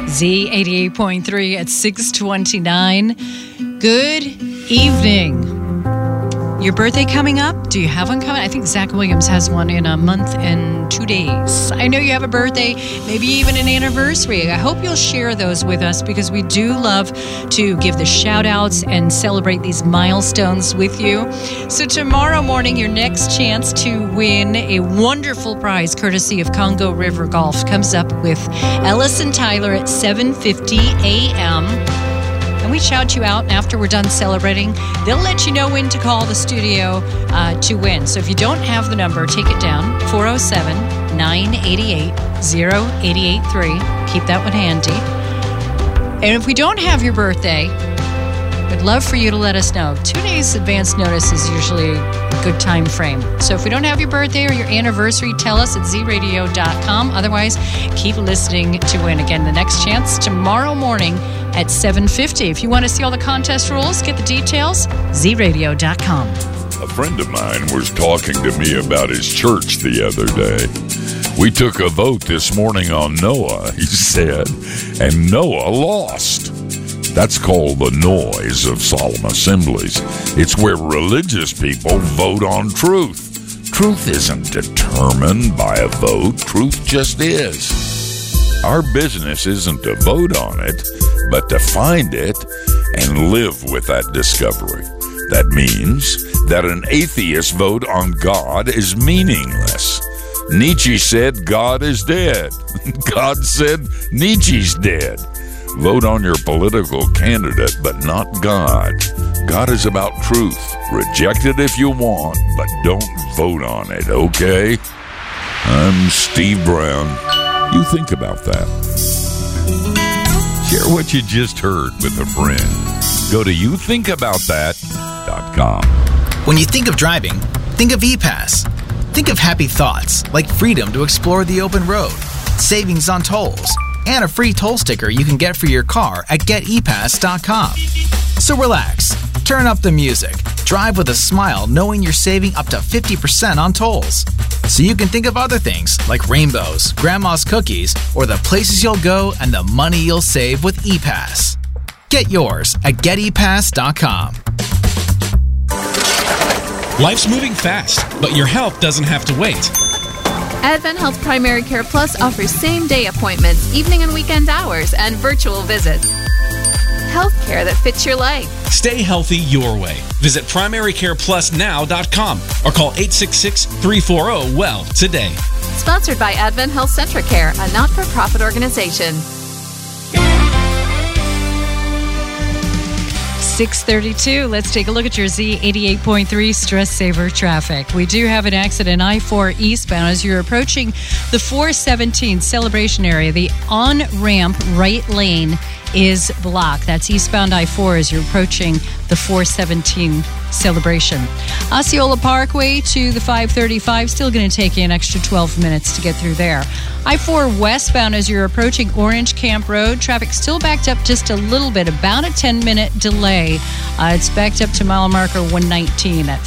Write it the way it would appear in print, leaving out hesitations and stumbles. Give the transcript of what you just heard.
Z88.3 at 6:29. Good evening. Your birthday coming up? Do you have one coming? I think Zach Williams has one in a month and 2 days. I know you have a birthday, maybe even an anniversary. I hope you'll share those with us because we do love to give the shout outs and celebrate these milestones with you. So tomorrow morning, your next chance to win a wonderful prize courtesy of Congo River Golf comes up with Ellis and Tyler at 7:50 a.m. And we shout you out, and after we're done celebrating, they'll let you know when to call the studio to win. So if you don't have the number, take it down, 407-988-0883. Keep that one handy. And if we don't have your birthday, we'd love for you to let us know. 2 days advance notice is usually a good time frame. So if we don't have your birthday or your anniversary, tell us at zradio.com. Otherwise, keep listening to win. Again, the next chance tomorrow morning at 7:50. If you want to see all the contest rules, get the details, zradio.com. A friend of mine was talking to me about his church the other day. We took a vote this morning on Noah, he said, and Noah lost. That's called the noise of solemn assemblies. It's where religious people vote on truth. Truth isn't determined by a vote. Truth just is. Our business isn't to vote on it, but to find it and live with that discovery. That means that an atheist vote on God is meaningless. Nietzsche said God is dead. God said Nietzsche's dead. Vote on your political candidate, but not God. God is about truth. Reject it if you want, but don't vote on it, okay? I'm Steve Brown. You think about that. Share what you just heard with a friend. Go to youthinkaboutthat.com. When you think of driving, think of ePass. Think of happy thoughts like freedom to explore the open road, savings on tolls, and a free toll sticker you can get for your car at getepass.com. So relax, turn up the music, drive with a smile knowing you're saving up to 50% on tolls. So you can think of other things like rainbows, grandma's cookies, or the places you'll go and the money you'll save with ePass. Get yours at getepass.com. Life's moving fast, but your health doesn't have to wait. AdventHealth Primary Care Plus offers same-day appointments, evening and weekend hours, and virtual visits. Healthcare that fits your life. Stay healthy your way. Visit primarycareplusnow.com or call 866-340-WELL today. Sponsored by AdventHealth Centricare, a not-for-profit organization. 6:32. Let's take a look at your Z88.3 Stress Saver traffic. We do have an accident I-4 eastbound as you're approaching the 417 Celebration area. The on-ramp right lane is blocked. That's eastbound I-4 as you're approaching the 417 Celebration. Osceola Parkway to the 535, still going to take you an extra 12 minutes to get through there. I-4 westbound as you're approaching Orange Camp Road. Traffic still backed up just a little bit, about a 10-minute delay. It's backed up to mile marker 119 at